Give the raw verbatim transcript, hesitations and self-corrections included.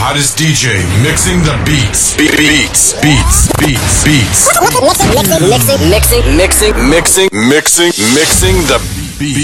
hottest D J mixing the beats. Be beats, beats, beats, beats. Mixing, mixing, mixing, mixing, mixing, mixing, mixing the